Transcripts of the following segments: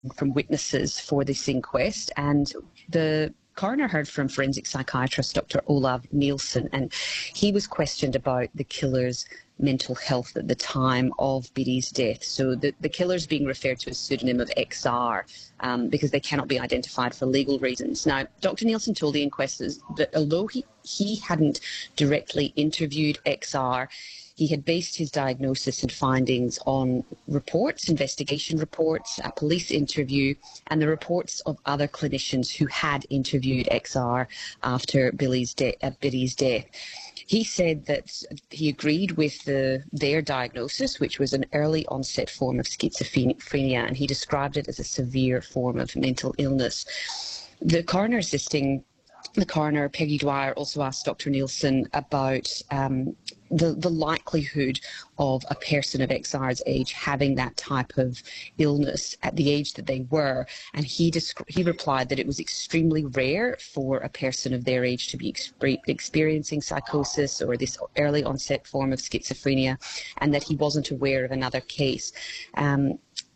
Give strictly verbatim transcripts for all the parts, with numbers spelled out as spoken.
from witnesses for this inquest, and the coroner heard from forensic psychiatrist Doctor Olav Nielsen, and he was questioned about the killer's mental health at the time of Biddy's death. So the, the killer's being referred to as pseudonym of X R um, because they cannot be identified for legal reasons. Now, Doctor Nielsen told the inquestors that although he, he hadn't directly interviewed X R, he had based his diagnosis and findings on reports, investigation reports, a police interview, and the reports of other clinicians who had interviewed X R after Billy's de- uh, Biddy's death. He said that he agreed with the, their diagnosis, which was an early onset form of schizophrenia, and he described it as a severe form of mental illness. The coroner assisting the coroner, Peggy Dwyer, also asked Doctor Nielsen about um, the, the likelihood of a person of X R's age having that type of illness at the age that they were, and he descri- he replied that it was extremely rare for a person of their age to be exp- experiencing psychosis or this early onset form of schizophrenia, and that he wasn't aware of another case. Um,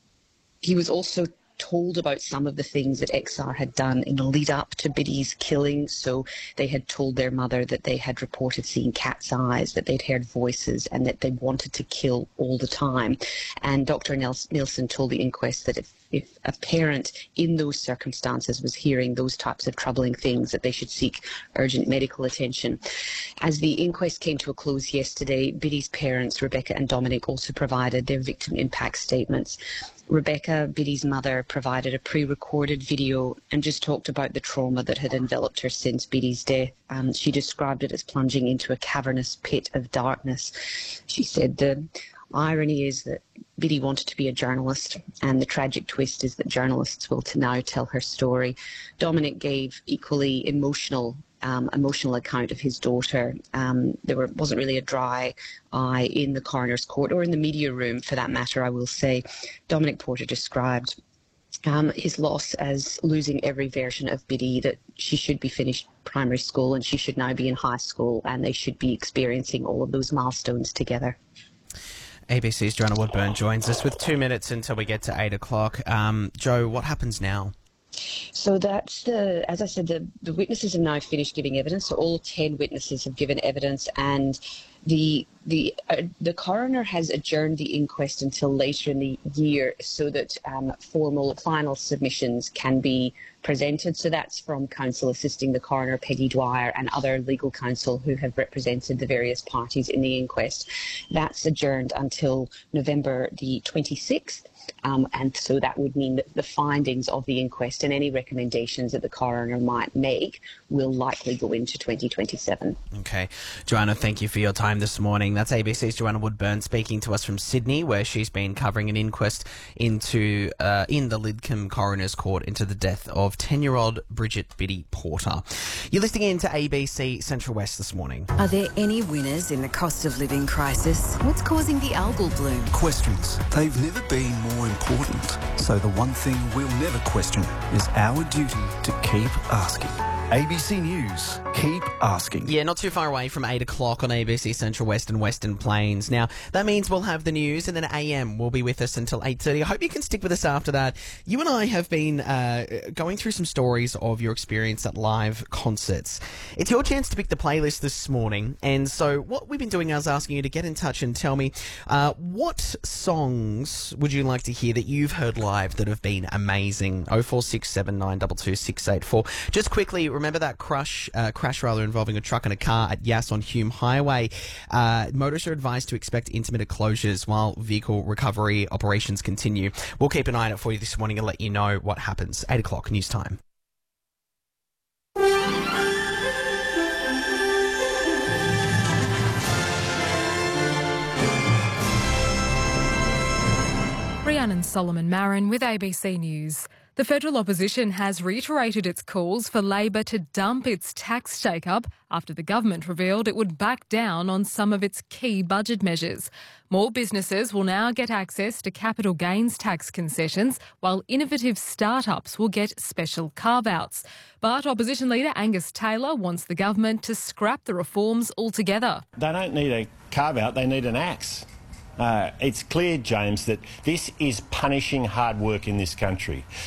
he was also told about some of the things that X R had done in the lead up to Biddy's killing. So they had told their mother that they had reported seeing cat's eyes, that they'd heard voices, and that they wanted to kill all the time. And Doctor Nielsen told the inquest that if, if a parent in those circumstances was hearing those types of troubling things, that they should seek urgent medical attention. As the inquest came to a close yesterday, Biddy's parents, Rebecca and Dominic, also provided their victim impact statements. Rebecca, Biddy's mother, provided a pre-recorded video and just talked about the trauma that had enveloped her since Biddy's death. Um, she described it as plunging into a cavernous pit of darkness. She said the irony is that Biddy wanted to be a journalist, and the tragic twist is that journalists will to now tell her story. Dominic gave equally emotional Um, emotional account of his daughter. Um, there were, wasn't really a dry eye in the coroner's court or in the media room for that matter, I will say. Dominic Porter described um, his loss as losing every version of Biddy, that she should be finished primary school and she should now be in high school, and they should be experiencing all of those milestones together. A B C's Joanna Woodburn joins us with two minutes until we get to eight o'clock. Um, Joe, what happens now? So that's the, as I said, the, the witnesses have now finished giving evidence. So all ten witnesses have given evidence, and the the uh, the coroner has adjourned the inquest until later in the year so that um, formal final submissions can be presented. So that's from counsel assisting the coroner, Peggy Dwyer, and other legal counsel who have represented the various parties in the inquest. That's adjourned until November the twenty-sixth. Um, and so that would mean that the findings of the inquest and any recommendations that the coroner might make will likely go into twenty twenty-seven. Okay. Joanna, thank you for your time this morning. That's A B C's Joanna Woodburn speaking to us from Sydney, where she's been covering an inquest into uh, in the Lidcombe Coroner's Court into the death of ten-year-old Bridget Biddy Porter. You're listening in to A B C Central West this morning. Are there any winners in the cost of living crisis? What's causing the algal bloom? Questions. They've never been more important. So the one thing we'll never question is our duty to keep asking. A B C News, keep asking. Yeah, not too far away from eight o'clock on A B C Central West and Western Plains. Now, that means we'll have the news, and then A M will be with us until eight thirty. I hope you can stick with us after that. You and I have been uh, going through some stories of your experience at live concerts. It's your chance to pick the playlist this morning, and so what we've been doing now is asking you to get in touch and tell me uh, what songs would you like to hear that you've heard live that have been amazing. oh four six seven nine two two six eight four. Just quickly, remember that crush, uh, crash rather involving a truck and a car at Yass on Hume Highway. Uh, motorists are advised to expect intermittent closures while vehicle recovery operations continue. We'll keep an eye on it for you this morning and let you know what happens. eight o'clock news time. Rhiannon Solomon Marin with A B C News. The federal opposition has reiterated its calls for Labor to dump its tax shake-up after the government revealed it would back down on some of its key budget measures. More businesses will now get access to capital gains tax concessions, while innovative startups will get special carve-outs. But opposition leader Angus Taylor wants the government to scrap the reforms altogether. They don't need a carve-out, they need an axe. Uh, it's clear, James, that this is punishing hard work in this country.